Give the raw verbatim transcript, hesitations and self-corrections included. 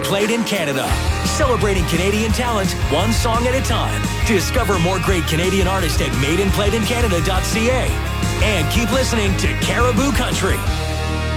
Played in Canada. Celebrating Canadian talent, one song at a time. Discover more great Canadian artists at made and played in canada dot c a. And keep listening to Caribou Country.